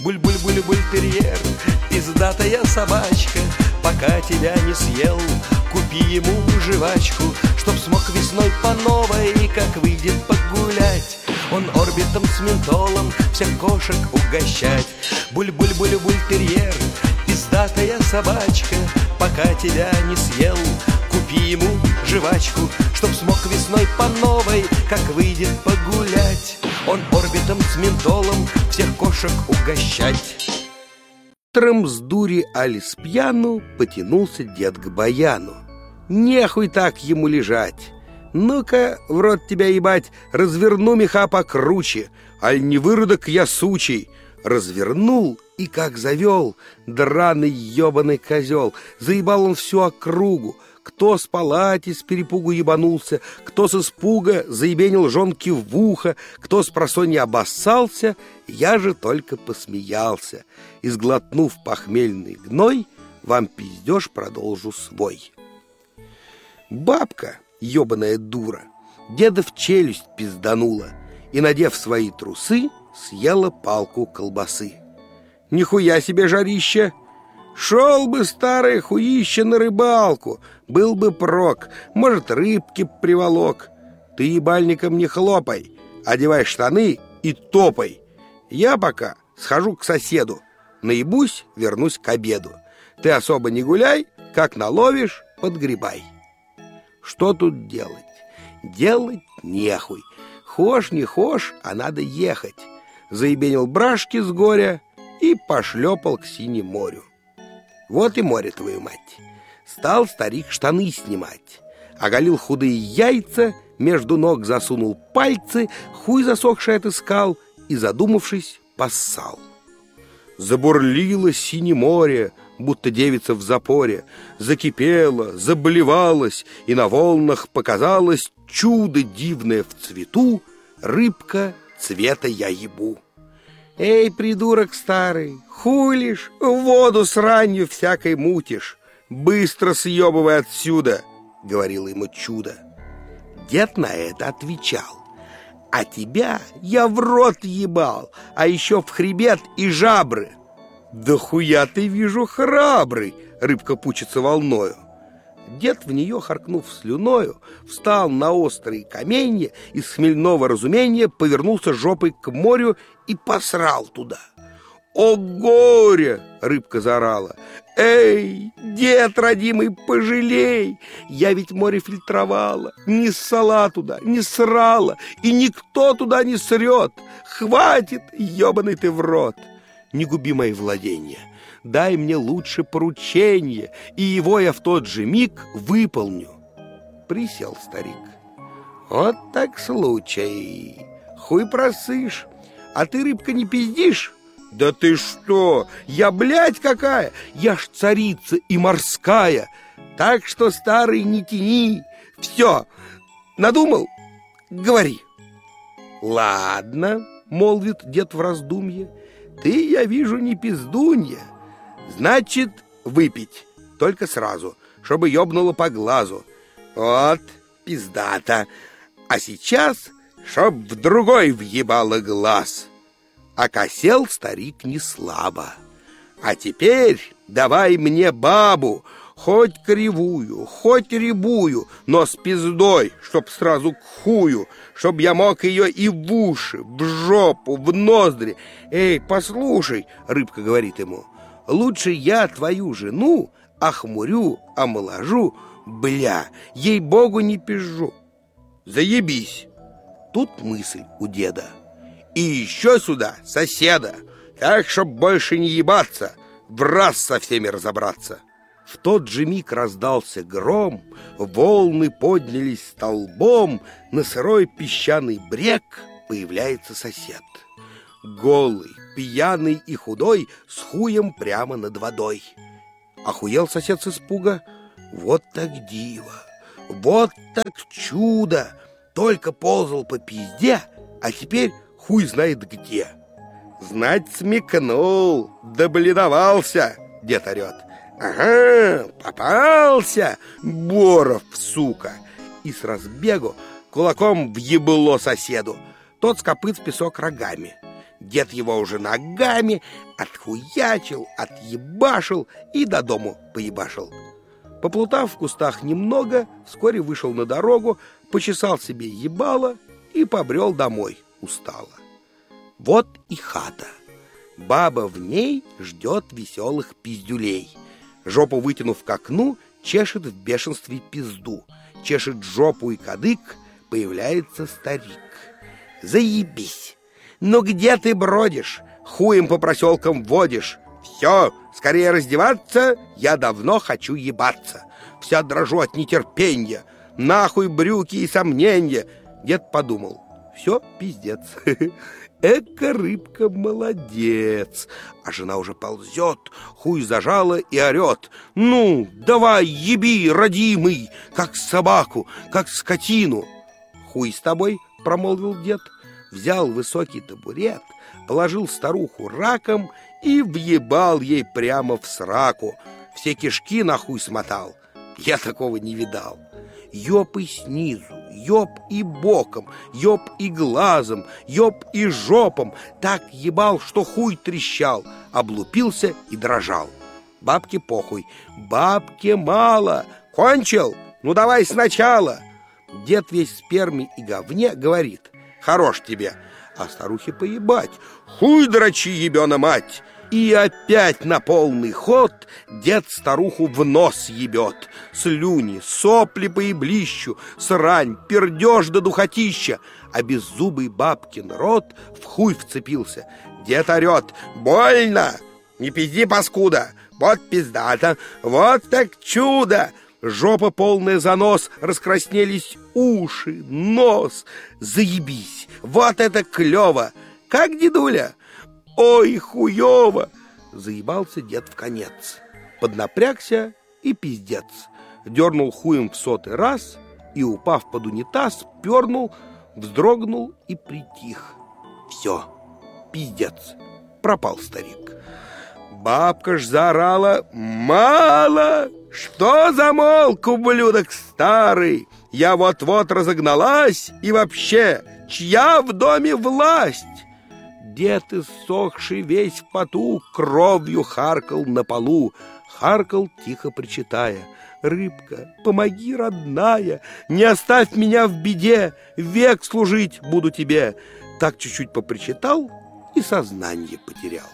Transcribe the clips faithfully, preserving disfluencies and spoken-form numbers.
Буль-буль-буль-буль-терьер, пиздатая собачка, пока тебя не съел, купи ему жвачку, чтоб смог весной по новой, как выйдет погулять, он орбитом с ментолом всех кошек угощать. Буль-буль-буль-буль-терьер, пиздатая собачка, пока тебя не съел, купи ему жвачку, чтоб смог весной по новой, как выйдет погулять, он орбитом с ментолом всех кошек угощать. Утром с дури али с пьяну потянулся дед к баяну. Нехуй так ему лежать. Ну-ка, в рот тебя ебать, разверну меха покруче, аль не выродок я сучий. Развернул и как завел, драный ебаный козел. Заебал он всю округу. Кто с палати с перепугу ебанулся, кто с испуга заебенил жонки в ухо, кто с просонья обоссался, я же только посмеялся. И, сглотнув похмельный гной, вам пиздеж продолжу свой. Бабка, ебаная дура, деда в челюсть пизданула и, надев свои трусы, съела палку колбасы. Нихуя себе жарище! Шел бы старое хуище на рыбалку, был бы прок, может, рыбки приволок. Ты ебальником не хлопай, одевай штаны и топай. Я пока схожу к соседу, наебусь, вернусь к обеду. Ты особо не гуляй, как наловишь, подгребай. Что тут делать? Делать нехуй. Хошь не хошь, а надо ехать. Заебенил брашки с горя и пошлепал к синему морю. Вот и море, твою мать. Стал старик штаны снимать, оголил худые яйца, между ног засунул пальцы, хуй засохший отыскал и, задумавшись, поссал. Забурлило синее море, будто девица в запоре, закипело, заблевалось, и на волнах показалось чудо дивное в цвету, рыбка цвета я ебу. Эй, придурок старый, хулишь, в воду с ранью всякой мутишь, быстро съебывай отсюда, говорило ему чудо. Дед на это отвечал: а тебя я в рот ебал, а еще в хребет и жабры. Да хуя ты, вижу, храбрый, рыбка пучится волною. Дед, в нее харкнув слюною, встал на острые каменья и с хмельного разумения повернулся жопой к морю и посрал туда. «О горе!» — рыбка заорала. «Эй, дед родимый, пожалей! Я ведь море фильтровала, не ссала туда, не срала, и никто туда не срет! Хватит, ебаный ты в рот! Не губи мои владения! Дай мне лучше поручение, и его я в тот же миг выполню». Присел старик. Вот так случай. Хуй просышь, а ты, рыбка, не пиздишь? Да ты что? Я, блядь, какая? Я ж царица и морская. Так что, старый, не тяни. Все, надумал? Говори. Ладно, молвит дед в раздумье. Ты, я вижу, не пиздунья. Значит, выпить, только сразу, чтобы ёбнуло по глазу. Вот, пиздата. А сейчас, чтоб в другой въебало глаз. Окосел старик не слабо. А теперь давай мне бабу, хоть кривую, хоть рябую, но с пиздой, чтоб сразу к хую, чтоб я мог ее и в уши, в жопу, в ноздри. Эй, послушай, рыбка говорит ему, лучше я твою жену охмурю, омоложу, бля, ей-богу не пизжу. Заебись. Тут мысль у деда. И еще сюда соседа, так, чтоб больше не ебаться, в раз со всеми разобраться. В тот же миг раздался гром, волны поднялись столбом, на сырой песчаный брег появляется сосед. Голый, пьяный и худой, с хуем прямо над водой. Охуел сосед с испуга. Вот так диво, вот так чудо! Только ползал по пизде, а теперь хуй знает где. Знать смекнул, да бледовался, дед орет. Ага, попался, Боров, сука! И с разбегу кулаком въебло соседу. Тот с копыт в песок рогами. Дед его уже ногами отхуячил, отъебашил и до дому поебашил. Поплутав в кустах немного, вскоре вышел на дорогу, почесал себе ебало и побрел домой устало. Вот и хата. Баба в ней ждет веселых пиздюлей. Жопу вытянув к окну, чешет в бешенстве пизду. Чешет жопу и кадык, появляется старик. Заебись! Ну где ты бродишь? Хуем по проселкам водишь. Все, скорее раздеваться, я давно хочу ебаться. Вся дрожу от нетерпенья. Нахуй брюки и сомненья. Дед подумал, все, пиздец. Эка рыбка молодец. А жена уже ползет, хуй зажала и орет. Ну, давай, еби, родимый, как собаку, как скотину. Хуй с тобой, промолвил дед. Взял высокий табурет, положил старуху раком и въебал ей прямо в сраку. Все кишки на хуй смотал. Я такого не видал. Ёб и снизу, ёб и боком, ёб и глазом, ёб и жопом. Так ебал, что хуй трещал, облупился и дрожал. Бабке похуй, бабке мало. Кончил? Ну давай сначала. Дед весь в сперме и говне говорит: хорош тебе. А старухе поебать: хуй дрочи, ебена мать. И опять на полный ход дед старуху в нос ебет. Слюни, сопли по еблищу, срань, пердеж до духотища. А беззубый бабкин рот в хуй вцепился. Дед орет: больно! Не пизди, паскуда! Вот пиздата, вот так чудо! Жопа полная занос, раскраснелись уши, нос. Заебись, вот это клево! Как, дедуля? Ой, хуёво! Заебался дед в конец. Поднапрягся и пиздец. Дернул хуем в сотый раз и, упав под унитаз, пернул, вздрогнул и притих. Все, пиздец, пропал старик. Бабка ж заорала: мало! Что замолк, ублюдок старый? Я вот-вот разогналась, и вообще, чья в доме власть? Дед, иссохший весь в поту, кровью харкал на полу. Харкал, тихо причитая: рыбка, помоги, родная, не оставь меня в беде, век служить буду тебе. Так чуть-чуть попричитал и сознание потерял.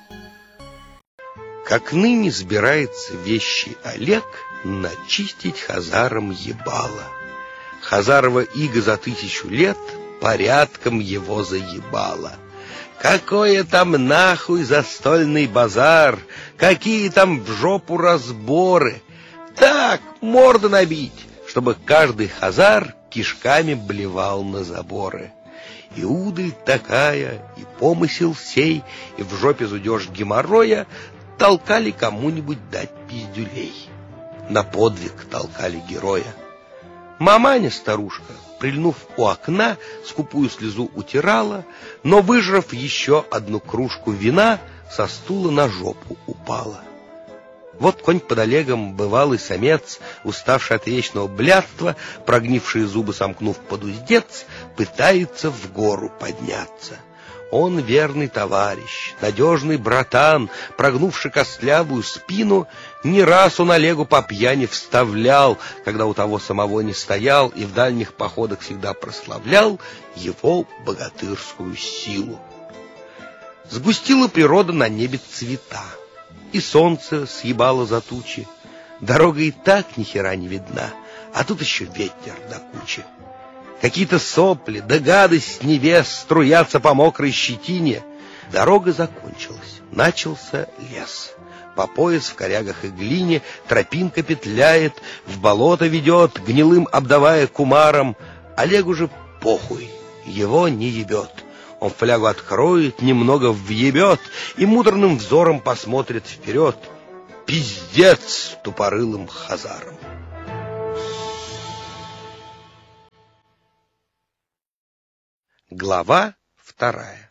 Как ныне сбирается вещий Олег начистить хазарам ебало. Хазарова ига за тысячу лет порядком его заебала. Какое там нахуй застольный базар, какие там в жопу разборы. Так, морду набить, чтобы каждый хазар кишками блевал на заборы. И удаль такая, и помысел сей, и в жопе зудёж геморроя толкали кому-нибудь дать пиздюлей. На подвиг толкали героя. Маманя старушка, прильнув у окна, скупую слезу утирала, но, выжрав еще одну кружку вина, со стула на жопу упала. Вот конь под Олегом, бывалый самец, уставший от вечного блядства, прогнившие зубы сомкнув под уздец, пытается в гору подняться. Он верный товарищ, надежный братан, прогнувший костлявую спину. Не раз он Олегу по пьяни вставлял, когда у того самого не стоял, и в дальних походах всегда прославлял его богатырскую силу. Сгустила природа на небе цвета, и солнце съебало за тучи. Дорога и так ни хера не видна, а тут еще ветер до кучи. Какие-то сопли, да гадость невест струятся по мокрой щетине. Дорога закончилась, начался лес. По пояс в корягах и глине тропинка петляет, в болото ведет, гнилым обдавая кумаром. Олегу же похуй, его не ебет. Он флягу откроет, немного въебет и муторным взором посмотрит вперед. Пиздец тупорылым хазаром. Глава вторая.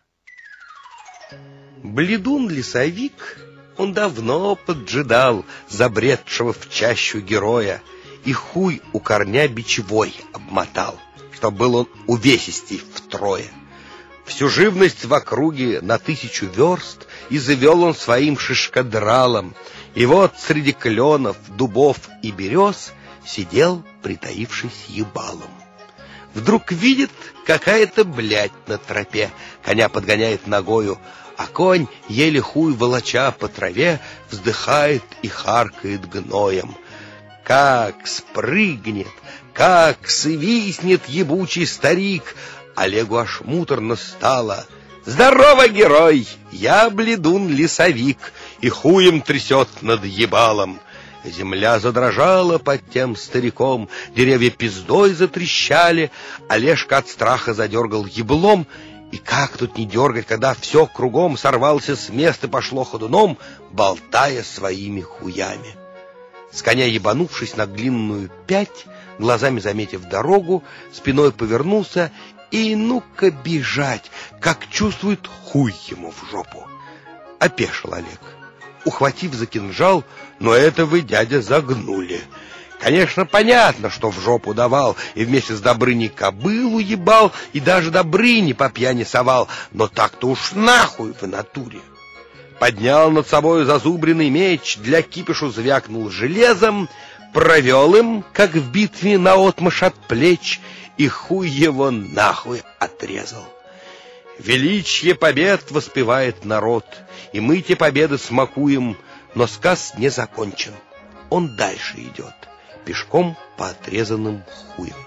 Бледун-лесовик, он давно поджидал забредшего в чащу героя и хуй у корня бичевой обмотал, чтоб был он увесистей втрое. Всю живность в округе на тысячу верст и завел он своим шишкадралом. И вот среди кленов, дубов и берез сидел, притаившись ебалом. Вдруг видит, какая-то блядь на тропе, коня подгоняет ногою, а конь, еле хуй волоча по траве, вздыхает и харкает гноем. Как спрыгнет, как свистнет ебучий старик! Олегу аж муторно стало. «Здорово, герой! Я бледун-лесовик, и хуем трясет над ебалом». Земля задрожала под тем стариком, деревья пиздой затрещали, Олежка от страха задергал еблом, и как тут не дергать, когда все кругом сорвался с места, пошло ходуном, болтая своими хуями. С коня ебанувшись на длинную пять, глазами заметив дорогу, спиной повернулся и ну-ка бежать, как чувствует, хуй ему в жопу. Опешил Олег, ухватив за кинжал, но это вы, дядя, загнули. Конечно, понятно, что в жопу давал, и вместе с Добрыней кобылу ебал, и даже Добрыни по пьяни совал, но так-то уж нахуй в натуре. Поднял над собой зазубренный меч, для кипишу звякнул железом, провел им, как в битве наотмашь от плеч, и хуй его нахуй отрезал. Величие побед воспевает народ, и мы те победы смакуем, но сказ не закончен. Он дальше идет, пешком по отрезанным хуям.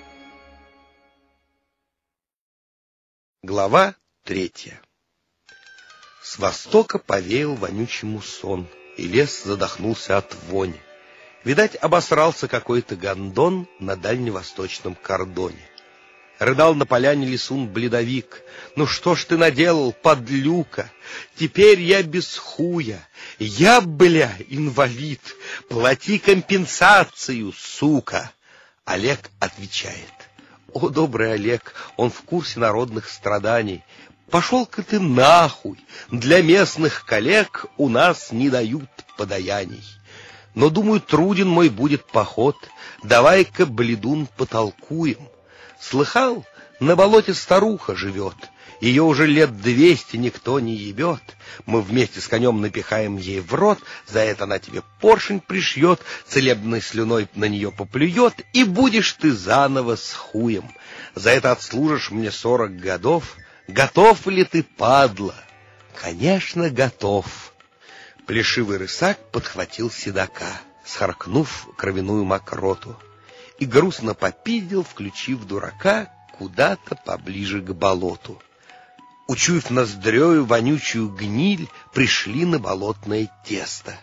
Глава третья. С востока повеял вонючий муссон, и лес задохнулся от вони. Видать, обосрался какой-то гондон на дальневосточном кордоне. Рыдал на поляне лисун-бледовик. «Ну что ж ты наделал, подлюка? Теперь я без хуя. Я, бля, инвалид. Плати компенсацию, сука!» Олег отвечает: «О, добрый Олег, он в курсе народных страданий. Пошел-ка ты нахуй. Для местных коллег у нас не дают подаяний. Но, думаю, труден мой будет поход. Давай-ка, бледун, потолкуем. Слыхал, на болоте старуха живет. Ее уже лет двести никто не ебет. Мы вместе с конем напихаем ей в рот, за это она тебе поршень пришьет, целебной слюной на нее поплюет, и будешь ты заново с хуем. За это отслужишь мне сорок годов. Готов ли ты, падла?» «Конечно, готов». Плешивый рысак подхватил седока, схаркнув кровяную мокроту, и грустно попиздил, включив дурака куда-то поближе к болоту. Учуяв ноздрёю вонючую гниль, пришли на болотное тесто.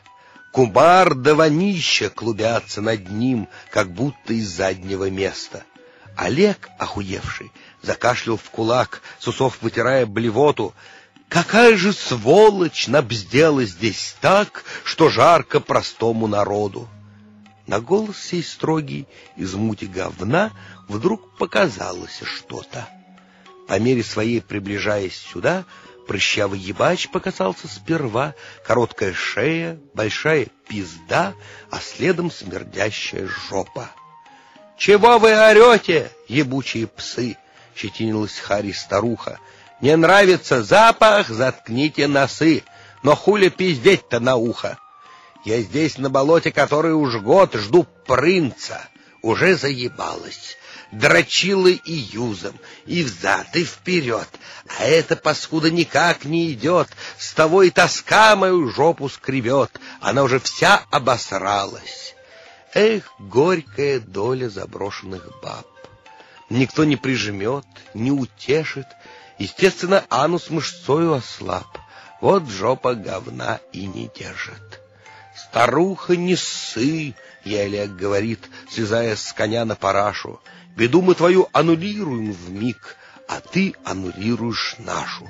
Кумар да вонища клубятся над ним, как будто из заднего места. Олег, охуевший, закашлял в кулак, с усов вытирая блевоту. «Какая же сволочь набздела здесь так, что жарко простому народу!» На голос сей строгий из мути говна вдруг показалось что-то. По мере своей приближаясь сюда, прыщавый ебач показался сперва, короткая шея, большая пизда, а следом смердящая жопа. «Чего вы орете, ебучие псы?» — щетинилась Хари старуха. «Не нравится запах, заткните носы, но хули пиздеть-то на ухо? Я здесь на болоте, который уж год жду принца, уже заебалась, дрочила и юзом, и взад, и вперед, а эта паскуда никак не идет, с того и тоска мою жопу скребет, она уже вся обосралась». Эх, горькая доля заброшенных баб. Никто не прижмет, не утешит. Естественно, анус мышцою ослаб. Вот жопа говна и не держит. «Старуха, не ссы!» — ей Олег говорит, слезая с коня на парашу. «Беду мы твою аннулируем вмиг, а ты аннулируешь нашу.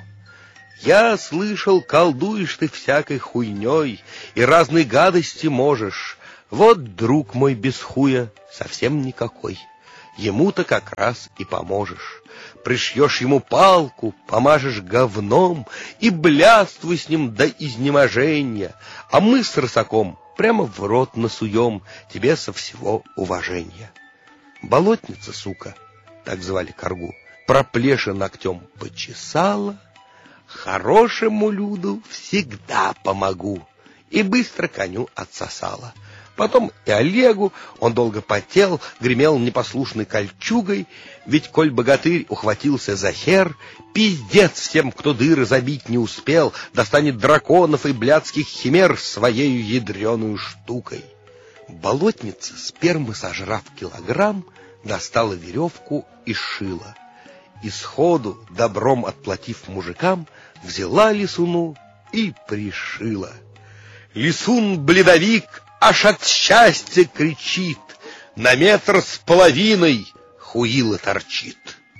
Я слышал, колдуешь ты всякой хуйней и разной гадости можешь. Вот друг мой без хуя совсем никакой. Ему-то как раз и поможешь. Пришьешь ему палку, помажешь говном и бляствуй с ним до изнеможения, а мы с рысаком прямо в рот насуем тебе со всего уважения». Болотница, сука, так звали коргу, проплеши ногтем почесала, хорошему люду всегда помогу, и быстро коню отсосала. Потом и Олегу, он долго потел, гремел непослушной кольчугой, ведь коль богатырь ухватился за хер, пиздец всем, кто дыры забить не успел, достанет драконов и блядских химер своею ядреную штукой. Болотница, спермы сожрав килограмм, достала веревку и шила. И сходу, добром отплатив мужикам, взяла лисуну и пришила. Лисун-бледовик аж от счастья кричит, на метр с половиной хуила торчит.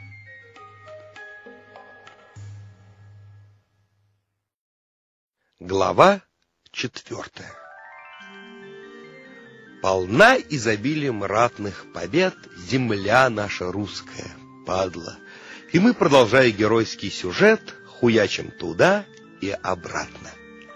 Глава четвертая. Полна изобилием ратных побед земля наша русская, падла. И мы, продолжая геройский сюжет, хуячим туда и обратно.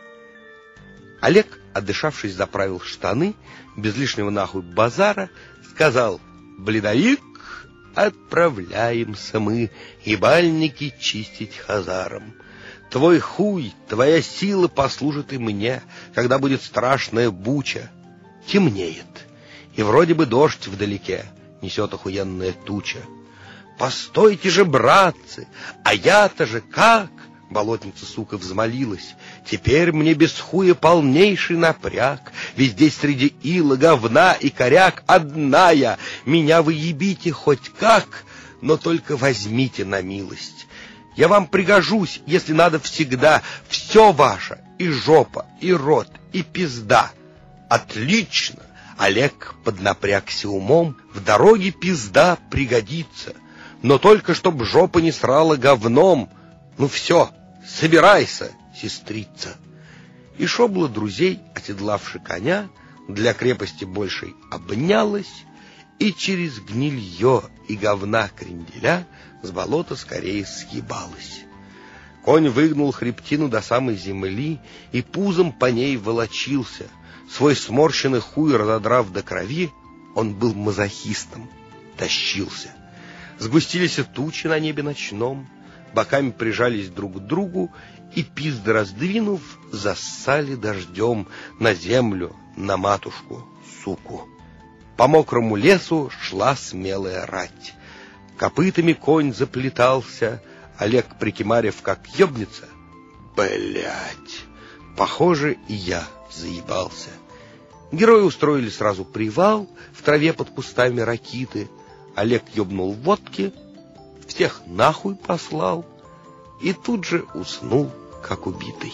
Олег, отдышавшись, заправил штаны, без лишнего нахуй базара, сказал: «Бледовик, отправляемся мы ебальники чистить хазаром. Твой хуй, твоя сила послужит и мне, когда будет страшная буча. Темнеет, и вроде бы дождь вдалеке, несет охуенная туча. Постойте же, братцы, а я-то же как?» Болотница, сука, взмолилась: «Теперь мне без хуя полнейший напряг, ведь здесь среди ила, говна и коряк одна я. Меня вы ебите хоть как, но только возьмите на милость. Я вам пригожусь, если надо, всегда. Все ваше, и жопа, и рот, и пизда». «Отлично!» Олег поднапрягся умом. «В дороге пизда пригодится, но только чтоб жопа не срала говном. Ну все, собирайся, сестрица». И шобла друзей, оседлавши коня, для крепости большей обнялась, и через гнилье и говна кренделя с болота скорее съебалась. Конь выгнул хребтину до самой земли и пузом по ней волочился. Свой сморщенный хуй разодрав до крови, он был мазохистом, тащился. Сгустились тучи на небе ночном, боками прижались друг к другу, и, пизды раздвинув, зассали дождем на землю, на матушку, суку. По мокрому лесу шла смелая рать. Копытами конь заплетался, Олег, прикимарив, как ёбнется. Блять, похоже, и я заебался. Герои устроили сразу привал в траве под кустами ракиты. Олег ёбнул водки, всех нахуй послал и тут же уснул, как убитый.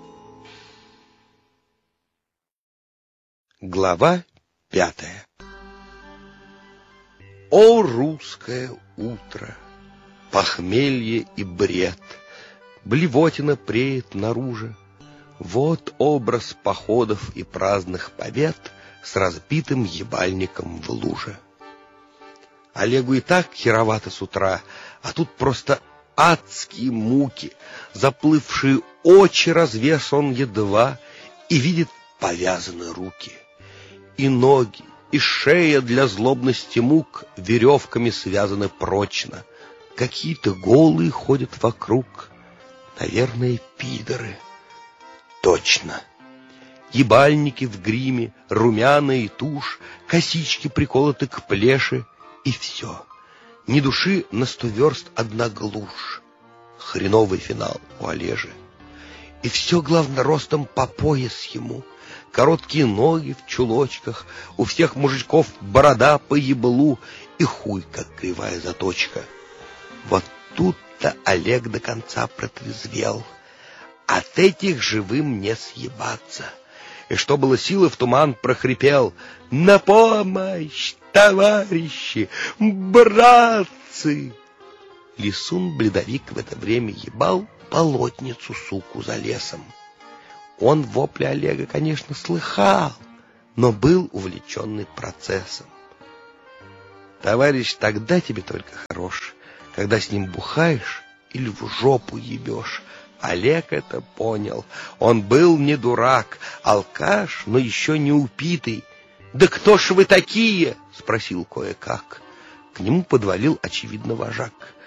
Глава пятая. О, русское утро! Похмелье и бред, блевотина преет наружу. Вот образ походов и праздных побед с разбитым ебальником в луже. Олегу и так херовато с утра, а тут просто адские муки. Заплывшие очи развес он едва и видит повязаны руки. И ноги, и шея для злобности мук веревками связаны прочно. Какие-то голые ходят вокруг, наверное, пидоры. Точно. Ебальники в гриме, румяная тушь, косички приколоты к плеше, и все. Ни души на сто верст одна глушь. Хреновый финал у Олежи. И все, главное, ростом по пояс ему. Короткие ноги в чулочках, у всех мужичков борода по еблу и хуй, как кривая заточка. Вот тут-то Олег до конца протрезвел. От этих живым не съебаться. И что было силы, в туман прохрипел: «На помощь, товарищи, братцы!» Лисун-бледовик в это время ебал болотницу, суку, за лесом. Он вопли Олега, конечно, слыхал, но был увлеченный процессом. Товарищ тогда тебе только хорош, когда с ним бухаешь или в жопу ебешь. Олег это понял. Он был не дурак, алкаш, но еще не упитый. «Да кто ж вы такие?» — спросил кое-как. К нему подвалил, очевидно, вожак.